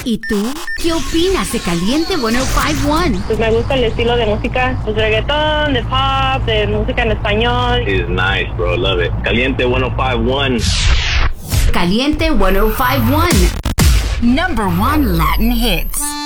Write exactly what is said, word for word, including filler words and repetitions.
¿Y tú? ¿Qué opinas de Caliente ciento cincuenta y uno? Pues me gusta el estilo de música, pues reggaetón, de pop, de música en español. It's nice, bro. Love it. Caliente ciento cincuenta y uno. Caliente ciento cincuenta y uno. Number one Latin hits.